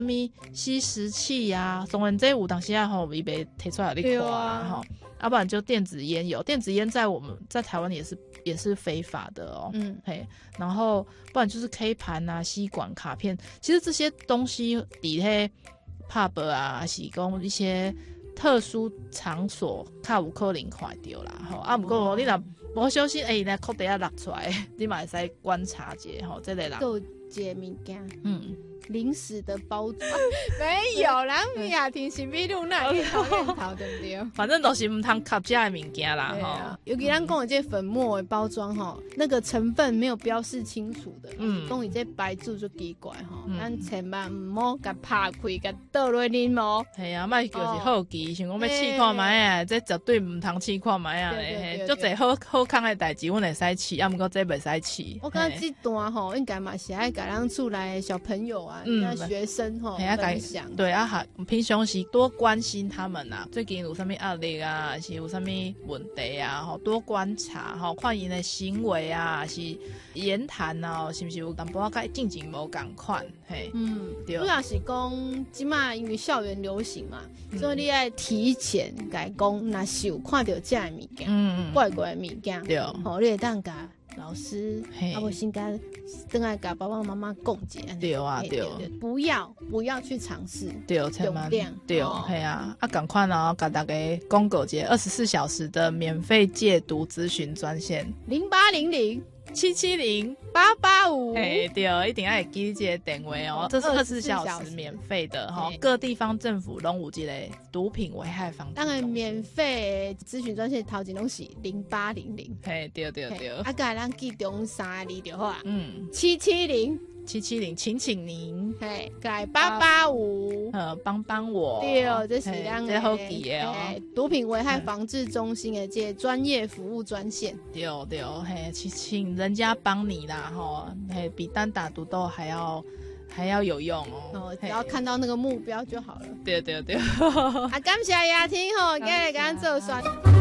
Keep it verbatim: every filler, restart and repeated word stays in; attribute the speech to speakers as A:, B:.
A: 什么吸食器啊，当然这有当时啊吼，伊被提出来你看啊吼，要、啊、不然就电子烟有，电子烟在我们在台湾也是也是非法的哦，嗯，嘿，然后不然就是 K 盘啊、吸管、卡片，其实这些东西伫迄 pub 啊，是讲一些特殊场所，较有可能看到啦，吼，啊，不过你若无小心，哎、欸，那裤底下落出来，你嘛会使观察一下吼，这个人。
B: 有一个物件，
A: 嗯。
B: 零食的包装没有啦，米雅婷是秘鲁那里讨厌讨对不对？
A: 反正都是唔通吸这的物件啦哈。
B: 尤其咱讲的这粉末的包装哈，那个成分没有标示清楚的，嗯，讲伊这白注就奇怪哈，咱千万唔好甲拍开，甲倒落啉哦。
A: 系啊，莫就是好奇，想讲要试看卖啊，这绝对唔通试看卖啊咧。足侪好好康的代志，阮会使试，啊，毋过这袂使试。
B: 我感觉这段吼，应该嘛是爱甲咱厝内的小朋友啊。嗯，学生吼分享，
A: 对啊，哈，平常时多关心他们啊，最近有啥物压力啊，是有啥物问题啊，吼，多观察，吼，看因的行为啊，是言谈啊，是不是有淡薄仔进前无共款，嘿，嗯，对。
B: 主要是讲即马因为校园流行嘛，嗯、所以你爱提前甲讲，若是有看到这的物件，嗯怪怪的物件，对，吼，你会当甲老师，啊，我先跟等下跟爸爸妈妈讲解。
A: 对啊，对，
B: 不要不要去尝试。
A: 对，千万对，系啊，啊，赶快哦，跟大家公告节二十四小时的免费戒毒咨询专线
B: 零八零零
A: 七七零
B: 八八五。
A: 哎，对，一定要记这个电话哦，这是二十四小时免费的哈，各地方政府拢有这个毒品危害防治。
B: 当然，免费咨询专线头前拢是零八零零。
A: 嘿，对对对。
B: 啊，甲咱记中三个字就好啊。嗯，七七零。
A: 七七零，请请您，
B: 嘿，改八八五，
A: 呃，帮帮我，
B: 对哦，这是咱
A: 这好记的哦，
B: 毒品危害防治中心的这专业服务专线，
A: 对对，嘿，请请人家帮你啦，吼，嘿，比单打独斗还要还要有用哦，
B: 哦，只要看到那个目标就好了，
A: 对对对，
B: 啊，感谢雅婷吼，今日给咱做算。